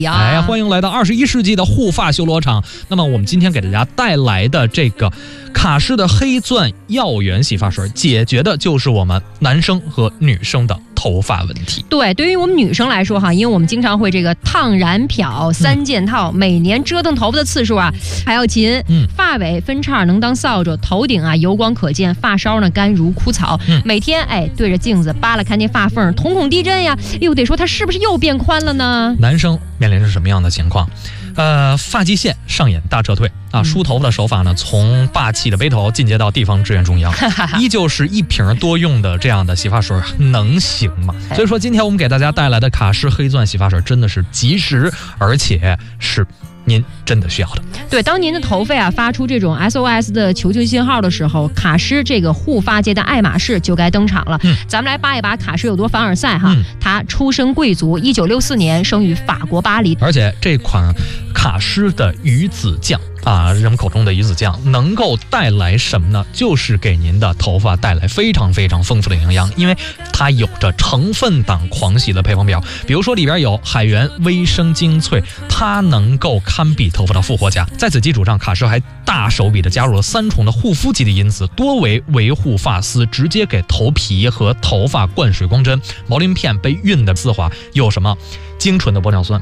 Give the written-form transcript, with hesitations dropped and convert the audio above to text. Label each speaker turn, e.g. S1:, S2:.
S1: 哎，欢迎来到21世纪的护发修罗场。那么我们今天给大家带来的这个卡诗的黑钻耀源洗发水，解决的就是我们男生和女生的头发问题。
S2: 对，对于我们女生来说哈，因为我们经常会这个烫染漂3件套，每年折腾头发的次数啊还要勤。发尾分叉能当扫帚，头顶啊油光可见，发梢呢干如枯草。每天对着镜子扒拉看那发缝，瞳孔地震呀，又得说它是不是又变宽了呢？
S1: 男生面临着什么样的情况？发际线上演大撤退啊！梳头发的手法呢，从霸气的背头进阶到地方支援中央，依旧是一瓶多用的这样的洗发水，能行吗？所以说，今天我们给大家带来的卡诗黑钻洗发水真的是及时，而且是您真的需要的。
S2: 对，当您的头发发出这种 SOS 的求救信号的时候，卡诗这个护发界的爱马仕就该登场了。咱们来扒一扒卡诗有多凡尔赛哈。他出身贵族，1964年生于法国巴黎，
S1: 而且这款卡诗的鱼子酱啊，人们口中的鱼子酱能够带来什么呢？就是给您的头发带来非常非常丰富的营养，因为它有着成分党狂喜的配方表，比如说里边有海源微生精粹，它能够堪比头发的复活甲。在此基础上，卡诗还大手笔的加入了3重的护肤级的因子，多为维护发丝，直接给头皮和头发灌水光针。毛鳞片被熨的丝滑，有什么精纯的玻尿酸，